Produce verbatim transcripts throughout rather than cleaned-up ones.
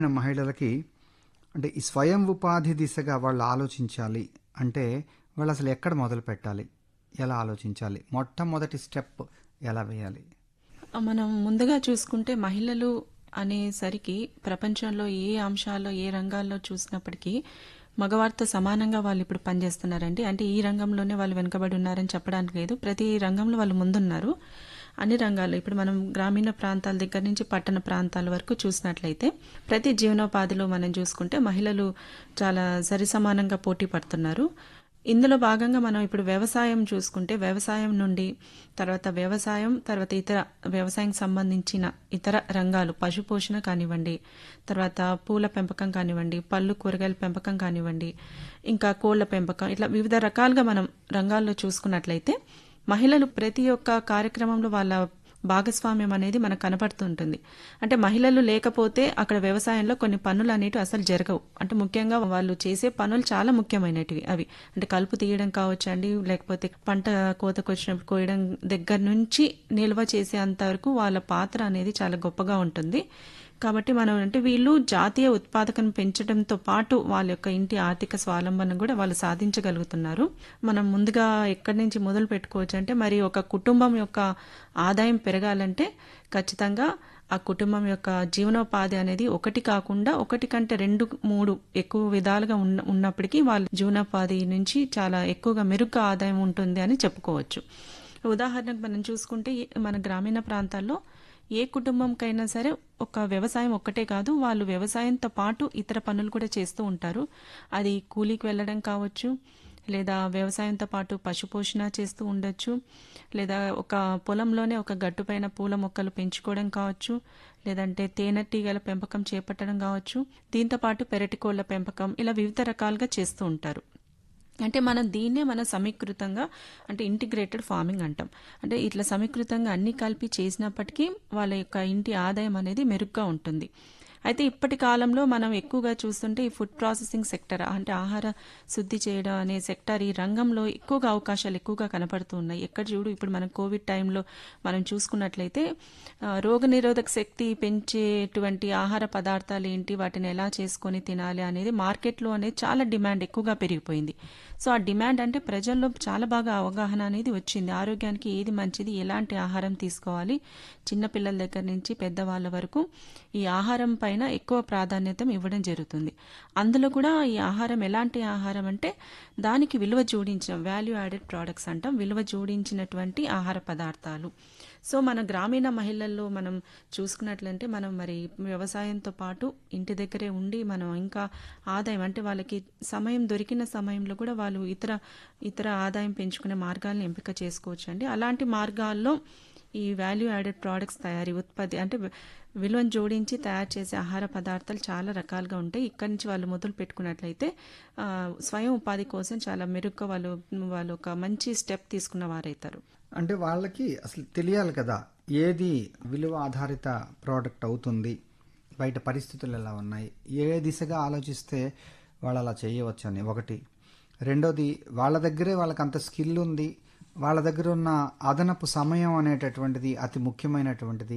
మహిళలకి అంటే ఈ స్వయం ఉపాధి దిశగా వాళ్ళు ఆలోచించాలి అంటే వాళ్ళు అసలు ఎక్కడ మొదలు పెట్టాలి, ఎలా ఆలోచించాలి, మొట్టమొదటి స్టెప్ ఎలా వేయాలి? మనం ముందుగా చూసుకుంటే మహిళలు అనేసరికి ప్రపంచంలో ఏ అంశాల్లో ఏ రంగాల్లో చూసినప్పటికీ మగవారితో సమానంగా వాళ్ళు ఇప్పుడు పనిచేస్తున్నారండి. అంటే ఈ రంగంలోనే వాళ్ళు వెనుకబడి ఉన్నారని చెప్పడానికి లేదు. ప్రతి రంగంలో వాళ్ళు ముందున్నారు. అన్ని రంగాల్లో ఇప్పుడు మనం గ్రామీణ ప్రాంతాల దగ్గర నుంచి పట్టణ ప్రాంతాల వరకు చూసినట్లయితే ప్రతి జీవనోపాధిలో మనం చూసుకుంటే మహిళలు చాలా సరిసమానంగా పోటీ పడుతున్నారు. ఇందులో భాగంగా మనం ఇప్పుడు వ్యవసాయం చూసుకుంటే వ్యవసాయం నుండి తర్వాత వ్యవసాయం తర్వాత ఇతర వ్యవసాయం సంబంధించిన ఇతర రంగాలు పశుపోషణ కానివ్వండి, తర్వాత పూల పెంపకం కానివ్వండి, పళ్ళు కూరగాయల పెంపకం కానివ్వండి, ఇంకా కోళ్ల పెంపకం, ఇట్లా వివిధ రకాలుగా మనం రంగాల్లో చూసుకున్నట్లయితే మహిళలు ప్రతి ఒక్క కార్యక్రమంలో వాళ్ళ భాగస్వామ్యం అనేది మనకు కనపడుతుంటుంది. అంటే మహిళలు లేకపోతే అక్కడ వ్యవసాయంలో కొన్ని పనులు అనేటివి అసలు జరగవు. అంటే ముఖ్యంగా వాళ్ళు చేసే పనులు చాలా ముఖ్యమైనటివి అవి. అంటే కలుపు తీయడం కావచ్చండి, లేకపోతే పంట కోతకు వచ్చినప్పుడు కోయడం దగ్గర నుంచి నిల్వ చేసే అంతవరకు వాళ్ళ పాత్ర అనేది చాలా గొప్పగా ఉంటుంది. కాబట్టి మనం అంటే వీళ్ళు జాతీయ ఉత్పాదకను పెంచడంతో పాటు వాళ్ళ యొక్క ఇంటి ఆర్థిక స్వావలంబన కూడా వాళ్ళు సాధించగలుగుతున్నారు. మనం ముందుగా ఎక్కడి నుంచి మొదలు పెట్టుకోవచ్చు అంటే మరి ఒక కుటుంబం యొక్క ఆదాయం పెరగాలంటే ఖచ్చితంగా ఆ కుటుంబం యొక్క జీవనోపాధి అనేది ఒకటి కాకుండా ఒకటి కంటే రెండు మూడు ఎక్కువ విధాలుగా ఉన్న ఉన్నప్పటికీ వాళ్ళ జీవనోపాధి నుంచి చాలా ఎక్కువగా మెరుగ్గా ఆదాయం ఉంటుంది అని చెప్పుకోవచ్చు. ఉదాహరణకు మనం చూసుకుంటే మన గ్రామీణ ప్రాంతాల్లో ఏ కుటుంబంకైనా సరే ఒక వ్యవసాయం ఒక్కటే కాదు, వాళ్ళు వ్యవసాయంతో పాటు ఇతర పనులు కూడా చేస్తూ ఉంటారు. అది కూలీకి వెళ్ళడం కావచ్చు, లేదా వ్యవసాయంతో పాటు పశుపోషణ చేస్తూ ఉండొచ్చు, లేదా ఒక పొలంలోనే ఒక గట్టుపైన పూల మొక్కలు పెంచుకోవడం కావచ్చు, లేదంటే తేనెటీగల పెంపకం చేపట్టడం కావచ్చు, దీంతో పాటు పెరటి కోళ్ల పెంపకం, ఇలా వివిధ రకాలుగా చేస్తూ ఉంటారు. అంటే మనం దీన్నే మనం సమీకృతంగా అంటే ఇంటిగ్రేటెడ్ ఫార్మింగ్ అంటాం. అంటే ఇట్లా సమీకృతంగా అన్ని కలిపి చేసినప్పటికీ వాళ్ళ యొక్క ఇంటి ఆదాయం అనేది మెరుగ్గా ఉంటుంది. అయితే ఇప్పటి కాలంలో మనం ఎక్కువగా చూస్తుంటే ఈ ఫుడ్ ప్రాసెసింగ్ సెక్టర్ అంటే ఆహార శుద్ధి చేయడం అనే సెక్టర్ ఈ రంగంలో ఎక్కువగా అవకాశాలు ఎక్కువగా కనపడుతూ ఉన్నాయి. ఎక్కడ చూడు ఇప్పుడు మనం కోవిడ్ టైంలో మనం చూసుకున్నట్లయితే రోగనిరోధక శక్తి పెంచేటువంటి ఆహార పదార్థాలు ఏంటి, వాటిని ఎలా చేసుకొని తినాలి అనేది మార్కెట్లో అనేది చాలా డిమాండ్ ఎక్కువగా పెరిగిపోయింది. సో ఆ డిమాండ్ అంటే ప్రజల్లో చాలా బాగా అవగాహన అనేది వచ్చింది. ఆరోగ్యానికి ఏది మంచిది, ఎలాంటి ఆహారం తీసుకోవాలి, చిన్నపిల్లల దగ్గర నుంచి పెద్దవాళ్ళ వరకు ఈ ఆహారం పైన ఎక్కువ ప్రాధాన్యత ఇవ్వడం జరుగుతుంది. అందులో కూడా ఈ ఆహారం ఎలాంటి ఆహారం అంటే దానికి విలువ జోడించిన వాల్యూ యాడెడ్ ప్రోడక్ట్స్ అంటాం, విలువ జోడించినటువంటి ఆహార పదార్థాలు. సో మన గ్రామీణ మహిళల్లో మనం చూసుకున్నట్లంటే మనం మరి వ్యవసాయంతో పాటు ఇంటి దగ్గరే ఉండి మనం ఇంకా ఆదాయం అంటే వాళ్ళకి సమయం దొరికిన సమయంలో కూడా వాళ్ళు ఇతర ఇతర ఆదాయం పెంచుకునే మార్గాలను ఎంపిక చేసుకోవచ్చు అండి. అలాంటి మార్గాల్లో ఈ వాల్యూ యాడెడ్ ప్రోడక్ట్స్ తయారీ ఉత్పత్తి అంటే విలువను జోడించి తయారు చేసే ఆహార పదార్థాలు చాలా రకాలుగా ఉంటాయి. ఇక్కడి నుంచి వాళ్ళు మొదలు పెట్టుకున్నట్లయితే స్వయం ఉపాధి కోసం చాలా మెరుగ్గా వాళ్ళు వాళ్ళు ఒక మంచి స్టెప్ తీసుకున్న వారైతారు. అంటే వాళ్ళకి అసలు తెలియాలి కదా ఏది విలువ ఆధారిత ప్రోడక్ట్ అవుతుంది, బయట పరిస్థితులు ఎలా ఉన్నాయి, ఏ దిశగా ఆలోచిస్తే వాళ్ళు అలా చేయవచ్చు అని ఒకటి. రెండోది వాళ్ళ దగ్గరే వాళ్ళకి అంత స్కిల్ ఉంది, వాళ్ళ దగ్గర ఉన్న అదనపు సమయం అనేటటువంటిది అతి ముఖ్యమైనటువంటిది.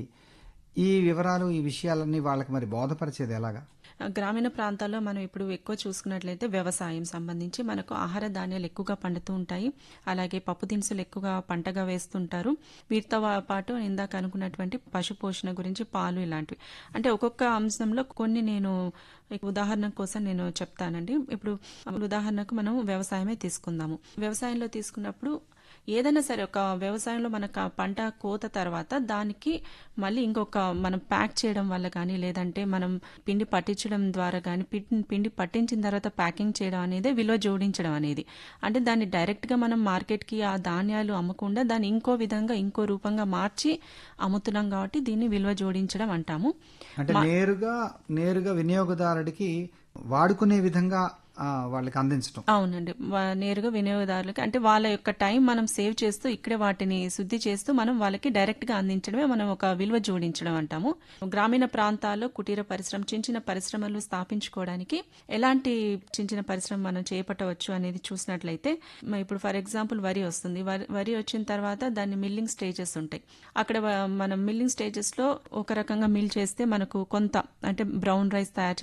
ఈ వివరాలు ఈ విషయాలన్నీ వాళ్ళకి మరి బోధపరిచేది ఎలాగా? గ్రామీణ ప్రాంతాల్లో మనం ఇప్పుడు ఎక్కువ చూసుకున్నట్లయితే వ్యవసాయం సంబంధించి మనకు ఆహార ధాన్యాలు ఎక్కువగా పండుతూ ఉంటాయి. అలాగే పప్పు దినుసులు ఎక్కువగా పంటగా వేస్తుంటారు. వీటితో పాటు ఇందాక అనుకున్నటువంటి పశు పోషణ గురించి పాలు ఇలాంటివి అంటే ఒక్కొక్క అంశంలో కొన్ని నేను ఉదాహరణ కోసం నేను చెప్తానండి. ఇప్పుడు ఉదాహరణకు మనం వ్యవసాయమే తీసుకుందాము. వ్యవసాయంలో తీసుకున్నప్పుడు ఏదైనా సరే ఒక వ్యవసాయంలో మనకు పంట కోత తర్వాత దానికి మళ్ళీ ఇంకొక మనం ప్యాక్ చేయడం వల్ల కానీ లేదంటే మనం పిండి పట్టించడం ద్వారా కానీ పిండి పట్టించిన తర్వాత ప్యాకింగ్ చేయడం అనేది విలువ జోడించడం అనేది. అంటే దాన్ని డైరెక్ట్గా మనం మార్కెట్కి ఆ ధాన్యాలు అమ్మకుండా దాన్ని ఇంకో విధంగా ఇంకో రూపంగా మార్చి అమ్ముతున్నాం కాబట్టి దీన్ని విలువ జోడించడం అంటాము. అంటే నేరుగా నేరుగా వినియోగదారుడికి వాడుకునే విధంగా ఆ, వాళ్ళకి అందించడం. అవునండి. వా నేరుగా వినియోగదారులకి అంటే వాళ్ళ యొక్క టైం మనం సేవ్ చేస్తూ ఇక్కడే వాటిని శుద్ధి చేస్తూ మనం వాళ్ళకి డైరెక్ట్‌గా అందించడమే మనం ఒక విలువ జోడించడం అంటాము. గ్రామీణ ప్రాంతాల్లో కుటీర పరిశ్రమ, చిన్న చిన్న పరిశ్రమలు స్థాపించుకోవడానికి ఎలాంటి చిన్న చిన్న పరిశ్రమ మనం చేపట్టవచ్చు అనేది చూసినట్లయితే మ ఇప్పుడు ఫర్ ఎగ్జాంపుల్ వరి వస్తుంది. వరి వరి వచ్చిన తర్వాత దాన్ని మిల్లింగ్ స్టేజెస్ ఉంటాయి. అక్కడ వ మనం మిల్లింగ్ స్టేజెస్‌లో ఒక రకంగా మిల్ చేస్తే మనకు కొంత అంటే బ్రౌన్ రైస్ తయారు